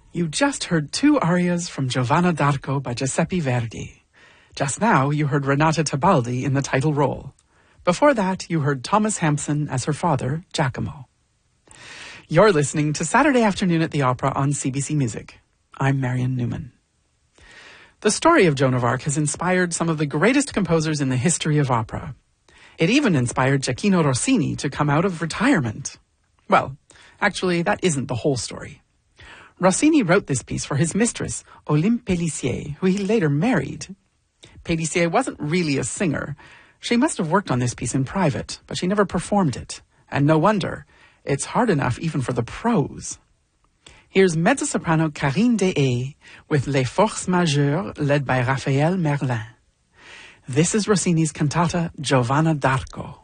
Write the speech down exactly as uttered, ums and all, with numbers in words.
You just heard two arias from Giovanna d'Arco by Giuseppe Verdi. Just now, you heard Renata Tebaldi in the title role. Before that, you heard Thomas Hampson as her father, Giacomo. You're listening to Saturday Afternoon at the Opera on C B C Music. I'm Marion Newman. The story of Joan of Arc has inspired some of the greatest composers in the history of opera. It even inspired Gioacchino Rossini to come out of retirement. Well, actually, that isn't the whole story. Rossini wrote this piece for his mistress, Olympe Pélissier, who he later married. Pélissier wasn't really a singer. She must have worked on this piece in private, but she never performed it. And no wonder. It's hard enough even for the pros. Here's mezzo-soprano Karine Deshayes with Les Forces Majeures, led by Raphael Merlin. This is Rossini's cantata Giovanna d'Arco.